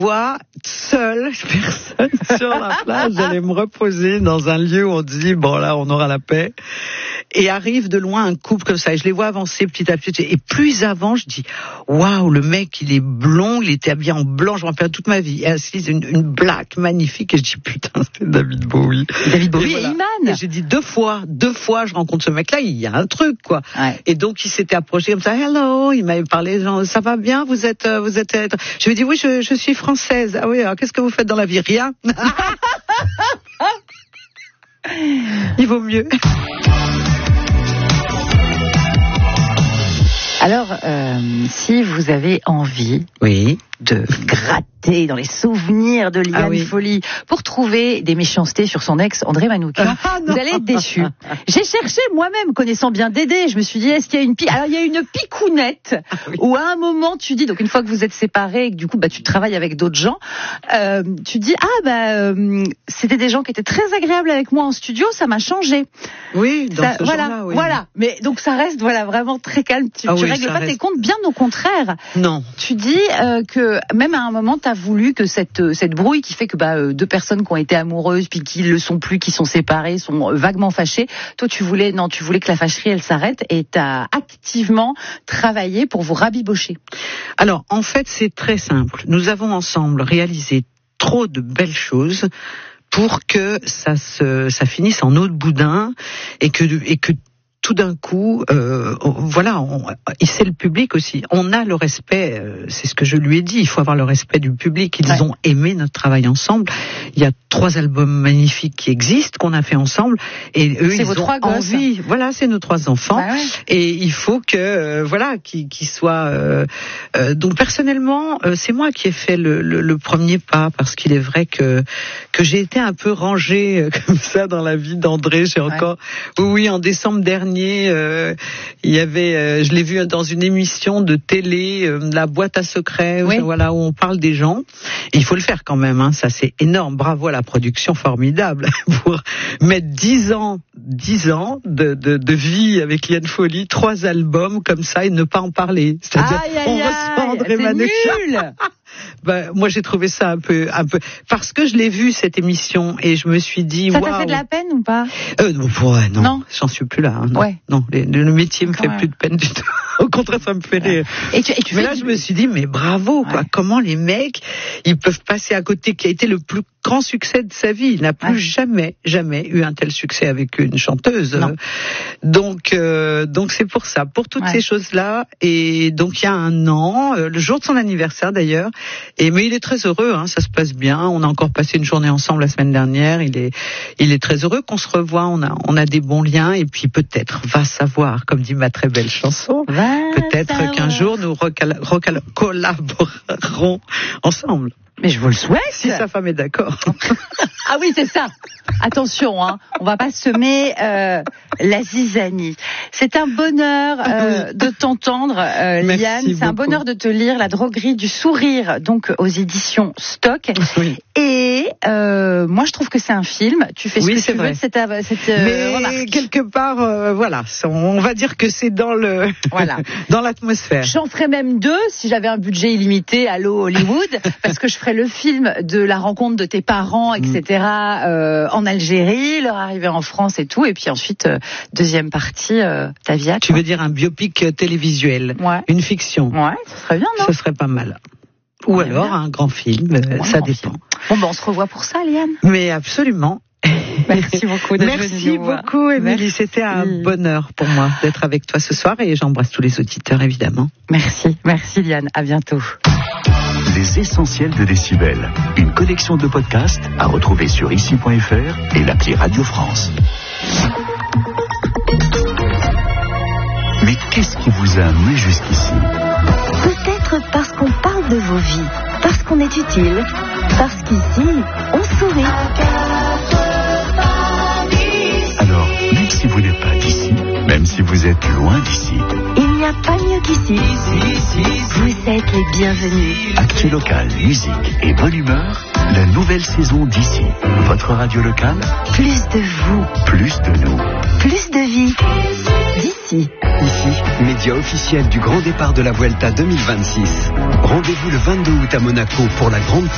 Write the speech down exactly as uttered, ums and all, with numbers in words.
Moi, seule, personne sur la plage, j'allais me reposer dans un lieu où on dit, bon là, on aura la paix. Et arrive de loin un couple comme ça, et je les vois avancer petit à petit. Et plus avant, je dis, waouh, le mec, il est blond, il était habillé en blanc, je me rappelle toute ma vie. Et assise, une, une black magnifique, et je dis, putain, c'est David Bowie. David Bowie et, voilà. Et Iman. Et j'ai dit, deux fois, deux fois, je rencontre ce mec-là, il y a un truc, quoi. Ouais. Et donc, il s'était approché comme ça, hello, il m'avait parlé, genre, ça va bien, vous êtes, vous êtes, je lui ai dit, oui, je, je suis française. Ah oui, alors qu'est-ce que vous faites dans la vie? Rien. Il vaut mieux. Alors, euh, si vous avez envie oui. de gratter dans les souvenirs de Liane ah oui. Folly pour trouver des méchancetés sur son ex André Manoukian, ah, vous allez être déçus. J'ai cherché moi-même, connaissant bien Dédé, je me suis dit, est-ce qu'il y a une pique? Alors, il y a une picounette ah, oui. où à un moment, tu dis, donc une fois que vous êtes séparés et que du coup, bah, tu travailles avec d'autres gens, euh, tu dis, ah, bah, euh, c'était des gens qui étaient très agréables avec moi en studio, ça m'a changé. Oui, dans ça, ce voilà, genre-là, oui. Voilà. Mais donc, ça reste, voilà, vraiment très calme. Tu, ah, tu oui, règles pas reste... tes comptes, bien au contraire. Non. Tu dis euh, que même à un moment, tu as voulu que cette, cette brouille qui fait que bah, deux personnes qui ont été amoureuses, puis qui le sont plus, qui sont séparées, sont vaguement fâchées. Toi, tu voulais, non, tu voulais que la fâcherie, elle s'arrête, et tu as activement travaillé pour vous rabibocher. Alors, en fait, c'est très simple. Nous avons ensemble réalisé trop de belles choses pour que ça se, ça finisse en eau de boudin et que, et que tout d'un coup, euh, voilà, on, et c'est le public aussi. On a le respect, euh, c'est ce que je lui ai dit, il faut avoir le respect du public. Ils ouais. ont aimé notre travail ensemble. Il y a trois albums magnifiques qui existent, qu'on a fait ensemble, et eux, c'est ils vos ont trois envie. Gosses. Voilà, c'est nos trois enfants. Bah ouais. Et il faut que, euh, voilà, qu'ils, qu'ils soient. Euh, euh, donc personnellement, euh, c'est moi qui ai fait le, le, le premier pas, parce qu'il est vrai que que j'ai été un peu rangée euh, comme ça dans la vie d'André. J'ai ouais. encore, oui, oui, en décembre dernier. Euh, il y avait, euh, je l'ai vu dans une émission de télé, euh, la boîte à secrets, oui. voilà, où on parle des gens. Et il faut le faire quand même, hein, ça c'est énorme. Bravo à la production, formidable pour mettre dix ans, dix ans de, de, de vie avec Liane Folly, trois albums comme ça et ne pas en parler. C'est-à-dire, aïe, aïe, on ressent André Manoukian. Ben, moi j'ai trouvé ça un peu, un peu, parce que je l'ai vu cette émission et je me suis dit, ça waouh. t'a fait de la peine ou pas? Euh, non, ouais, non, non. J'en suis plus là. Hein, non, ouais. non, le, le métier me quand fait même. plus de peine du tout. Au contraire, ça me fait rire. Et tu, et tu mais fais là, du... je me suis dit, mais bravo, quoi. Ouais. Comment les mecs, ils peuvent passer à côté, qui a été le plus grand succès de sa vie. Il n'a plus ouais. jamais, jamais eu un tel succès avec une chanteuse. Non. Donc, euh, donc c'est pour ça, pour toutes ouais. ces choses-là. Et donc, il y a un an, euh, le jour de son anniversaire d'ailleurs. Et mais il est très heureux, hein, ça se passe bien. On a encore passé une journée ensemble la semaine dernière. Il est, il est très heureux qu'on se revoie. On a, on a des bons liens. Et puis peut-être, va savoir, comme dit ma très belle chanson, va peut-être savoir. qu'un jour nous recal- recal- collaborerons ensemble. Mais je vous le souhaite. Si sa femme est d'accord. Ah oui, c'est ça. Attention, hein, on va pas semer euh, la zizanie. C'est un bonheur euh, oui. de t'entendre, euh, Liane. C'est beaucoup. Un bonheur de te lire La droguerie du sourire, donc aux éditions Stock. Oui. Et euh, moi, je trouve que c'est un film. Tu fais ce oui, que c'est tu vrai. veux de cette, cette euh, Mais remarque. quelque part, euh, voilà, on va dire que c'est dans le, voilà, dans l'atmosphère. J'en ferais même deux si j'avais un budget illimité. Allô Hollywood, parce que je ferais le film de la rencontre de tes parents, et cetera. Euh, en Algérie, leur arrivée en France et tout, et puis ensuite euh, deuxième partie, euh, ta vie. Tu veux dire un biopic télévisuel, ouais. Une fiction. Ouais, ce serait bien, non? Ce serait pas mal. Ou ouais, alors bien. Un grand film, euh, ouais, ça dépend. Film. Bon, ben on se revoit pour ça, Liane. Mais absolument. Merci beaucoup d'être Merci beaucoup, Émilie. C'était un bonheur pour moi d'être avec toi ce soir et j'embrasse tous les auditeurs, évidemment. Merci, merci Liane. À bientôt. Les essentiels de Décibel, une collection de podcasts à retrouver sur ici point f r et l'appli Radio France. Mais qu'est-ce qui vous a amené jusqu'ici? Peut-être parce qu'on parle de vos vies, parce qu'on est utile, parce qu'ici, on sourit. Alors, même si vous n'êtes pas d'ici, même si vous êtes loin d'ici, il n'y a pas mieux qu'ici. Vous êtes les bienvenus. Actu local, musique et bonne humeur, la nouvelle saison d'ici. Votre radio locale. Plus de vous. Plus de nous. Plus de vie. D'ici. Ici, média officiel du grand départ de la Vuelta deux mille vingt-six. Rendez-vous le vingt-deux août à Monaco pour la grande